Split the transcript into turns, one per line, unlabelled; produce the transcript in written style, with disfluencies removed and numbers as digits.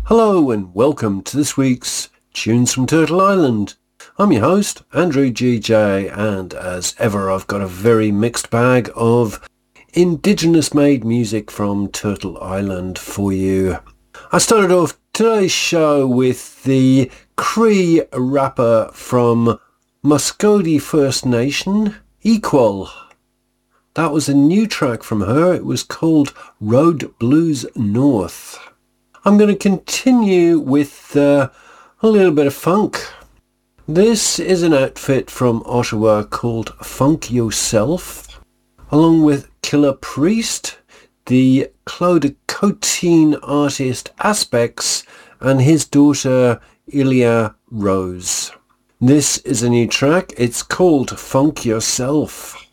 Hello and welcome to this week's Tunes from Turtle Island. I'm your host, Andrew GJ, and as ever I've got a very mixed bag of Indigenous-made music from Turtle Island for you. I started off today's show with the Cree rapper from Muscogee First Nation, Equal. That was a new track from her. It was called Road Blues North. I'm going to continue with a little bit of funk. This is an outfit from Ottawa called Funk Yourself, along with Killer Priest, the Clodagh artist Aspects, and his daughter Ilya Rose. This is a new track. It's called Funk Yourself.